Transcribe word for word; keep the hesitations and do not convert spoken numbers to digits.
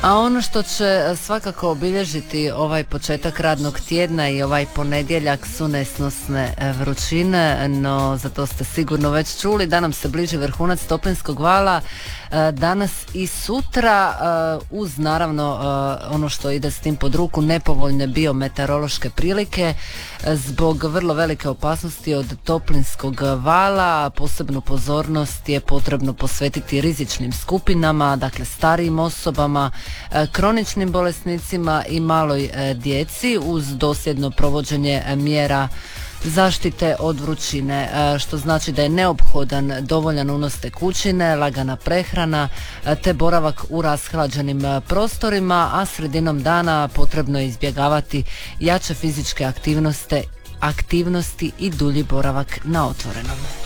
A ono što će svakako obilježiti ovaj početak radnog tjedna i ovaj ponedjeljak su nesnosne vrućine, no za to ste sigurno već čuli da nam se bliži vrhunac toplinskog vala danas i sutra, uz naravno ono što ide s tim pod ruku, nepovoljne biometeorološke prilike. Zbog vrlo velike opasnosti od toplinskog vala posebnu pozornost je potrebno posvetiti rizičnim skupinama, dakle starijim osobama, kroničnim bolesnicima i maloj djeci, uz dosljedno provođenje mjera zaštite od vrućine, što znači da je neophodan dovoljan unos tekućine, lagana prehrana te boravak u rashlađenim prostorima, a sredinom dana potrebno je izbjegavati jače fizičke aktivnosti, aktivnosti i dulji boravak na otvorenom.